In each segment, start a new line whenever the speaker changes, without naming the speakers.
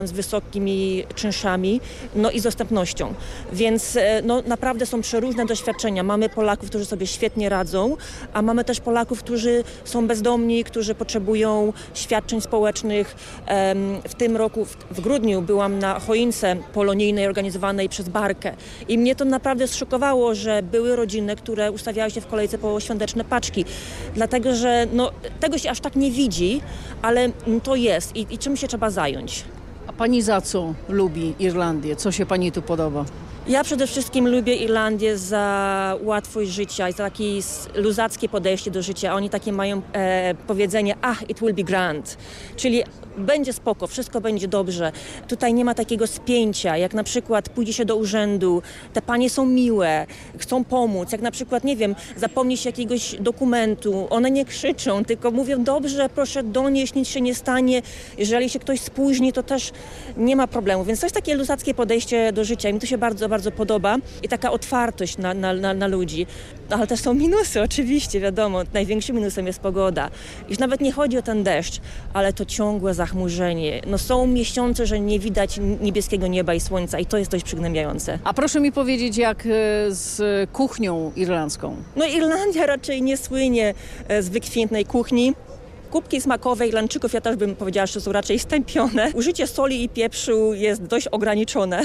z wysokimi czynszami, no i z dostępnością. Więc no, naprawdę są przeróżne doświadczenia. Mamy Polaków, którzy sobie świetnie radzą, a mamy też Polaków, którzy są bezdomni, którzy potrzebują świadczeń społecznych. W tym roku, w grudniu byłam na choince polonijnej organizowanej przez Barkę i mnie to naprawdę zszokowało, że były rodziny, które ustawiały się w kolejce po świąteczne paczki. Dlatego, że no, tego się aż tak nie widzi, ale to jest i czym się trzeba zająć.
A pani za co lubi Irlandię? Co się pani tu podoba?
Ja przede wszystkim lubię Irlandię za łatwość życia i za takie luzackie podejście do życia. Oni takie mają powiedzenie, it will be grand, czyli będzie spoko, wszystko będzie dobrze. Tutaj nie ma takiego spięcia, jak na przykład pójdzie się do urzędu, te panie są miłe, chcą pomóc, jak na przykład, nie wiem, zapomni się jakiegoś dokumentu, one nie krzyczą, tylko mówią, dobrze, proszę donieść, nic się nie stanie, jeżeli się ktoś spóźni, to też nie ma problemu, więc to jest takie luzackie podejście do życia i mi to się bardzo, bardzo podoba i taka otwartość na ludzi. Ale też są minusy, oczywiście, wiadomo, największym minusem jest pogoda. Już nawet nie chodzi o ten deszcz, ale to ciągłe zachmurzenie. No są miesiące, że nie widać niebieskiego nieba i słońca i to jest dość przygnębiające.
A proszę mi powiedzieć, jak z kuchnią irlandzką?
No Irlandia raczej nie słynie z wykwintnej kuchni. Kubki smakowe Irlandczyków, ja też bym powiedziała, że są raczej stępione. Użycie soli i pieprzu jest dość ograniczone.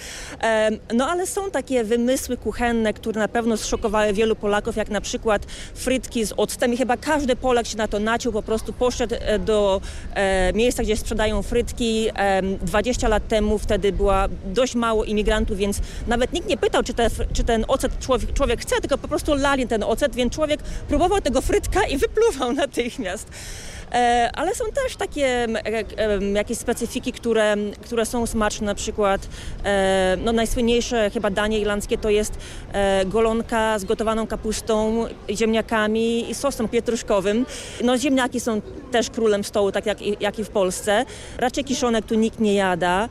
No ale są takie wymysły kuchenne, które na pewno zszokowały wielu Polaków, jak na przykład frytki z octem. I chyba każdy Polak się na to naciął, po prostu poszedł do miejsca, gdzie sprzedają frytki. 20 lat temu wtedy była dość mało imigrantów, więc nawet nikt nie pytał, czy ten ocet człowiek chce, tylko po prostu lali ten ocet, więc człowiek próbował tego frytka i wypluwał natychmiast. Ale są też takie jakieś specyfiki, które są smaczne, na przykład no najsłynniejsze chyba danie irlandzkie to jest golonka z gotowaną kapustą, ziemniakami i sosem pietruszkowym. No ziemniaki są też królem stołu, tak jak i w Polsce. Raczej kiszonek tu nikt nie jada.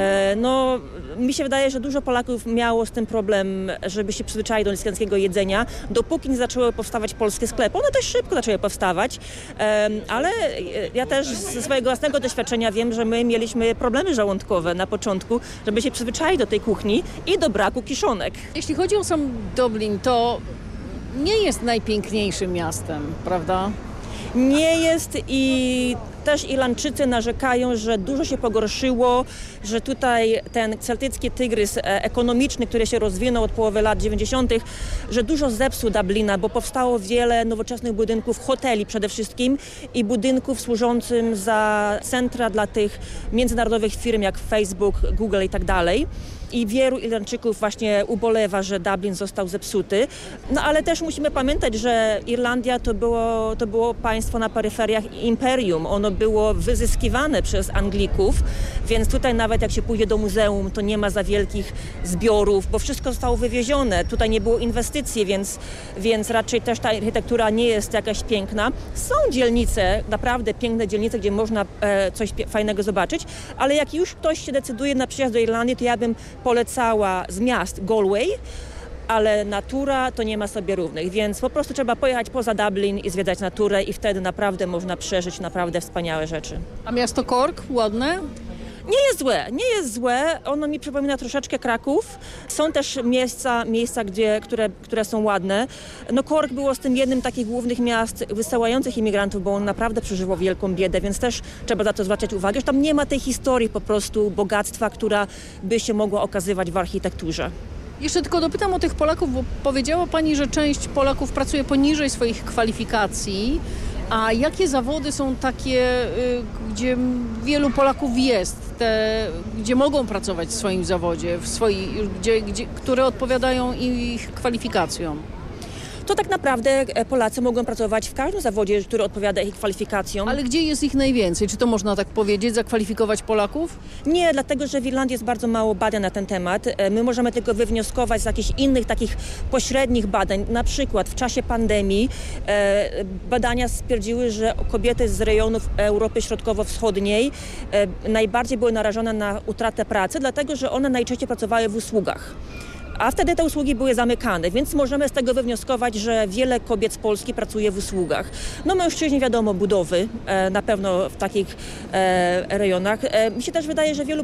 No mi się wydaje, że dużo Polaków miało z tym problem, żeby się przyzwyczaić do irlandzkiego jedzenia, dopóki nie zaczęły powstawać polskie sklepy. One dość szybko zaczęły powstawać, ale ja też ze swojego własnego doświadczenia wiem, że my mieliśmy problemy żołądkowe na początku, żeby się przyzwyczaić do tej kuchni i do braku kiszonek.
Jeśli chodzi o sam Dublin, to nie jest najpiękniejszym miastem, prawda?
Nie jest i też Irlandczycy narzekają, że dużo się pogorszyło, że tutaj ten celtycki tygrys ekonomiczny, który się rozwinął od połowy lat 90., że dużo zepsuł Dublina, bo powstało wiele nowoczesnych budynków, hoteli przede wszystkim i budynków służącym za centra dla tych międzynarodowych firm jak Facebook, Google i tak dalej. I wielu Irlandczyków właśnie ubolewa, że Dublin został zepsuty. No ale też musimy pamiętać, że Irlandia to było państwo na peryferiach imperium. Ono było wyzyskiwane przez Anglików, więc tutaj nawet jak się pójdzie do muzeum, to nie ma za wielkich zbiorów, bo wszystko zostało wywiezione. Tutaj nie było inwestycji, więc raczej też ta architektura nie jest jakaś piękna. Są dzielnice, naprawdę piękne dzielnice, gdzie można coś fajnego zobaczyć, ale jak już ktoś się decyduje na przyjazd do Irlandii, to ja bym polecała z miast Galway, ale natura to nie ma sobie równych, więc po prostu trzeba pojechać poza Dublin i zwiedzać naturę i wtedy naprawdę można przeżyć naprawdę wspaniałe rzeczy.
A miasto Cork ładne?
Nie jest złe. Ono mi przypomina troszeczkę Kraków. Są też miejsca które są ładne. No Cork było z tym jednym takich głównych miast wysyłających imigrantów, bo on naprawdę przeżywał wielką biedę, więc też trzeba za to zwracać uwagę, że tam nie ma tej historii po prostu bogactwa, która by się mogła okazywać w architekturze.
Jeszcze tylko dopytam o tych Polaków, bo powiedziała pani, że część Polaków pracuje poniżej swoich kwalifikacji. A jakie zawody są takie, gdzie wielu Polaków jest, gdzie mogą pracować w swoim zawodzie, które odpowiadają ich kwalifikacjom?
To tak naprawdę Polacy mogą pracować w każdym zawodzie, który odpowiada ich kwalifikacjom.
Ale gdzie jest ich najwięcej? Czy to można tak powiedzieć, zakwalifikować Polaków?
Nie, dlatego że w Irlandii jest bardzo mało badań na ten temat. My możemy tylko wywnioskować z jakichś innych takich pośrednich badań. Na przykład w czasie pandemii badania stwierdziły, że kobiety z rejonów Europy Środkowo-Wschodniej najbardziej były narażone na utratę pracy, dlatego że one najczęściej pracowały w usługach. A wtedy te usługi były zamykane, więc możemy z tego wywnioskować, że wiele kobiet z Polski pracuje w usługach. No mężczyźni wiadomo, budowy, na pewno w takich rejonach. Mi się też wydaje, że wielu